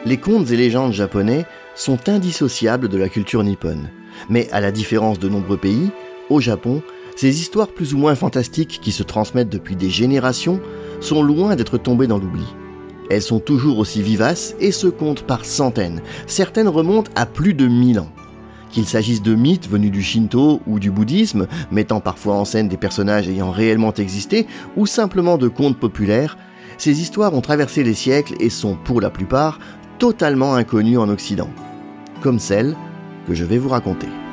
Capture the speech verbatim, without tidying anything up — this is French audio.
Les contes et légendes japonais sont indissociables de la culture nippone. Mais à la différence de nombreux pays, au Japon, ces histoires plus ou moins fantastiques qui se transmettent depuis des générations sont loin d'être tombées dans l'oubli. Elles sont toujours aussi vivaces et se comptent par centaines. Certaines remontent à plus de mille ans. Qu'il s'agisse de mythes venus du Shinto ou du bouddhisme, mettant parfois en scène des personnages ayant réellement existé, ou simplement de contes populaires, ces histoires ont traversé les siècles et sont, pour la plupart, totalement inconnues en Occident. Comme celle que je vais vous raconter.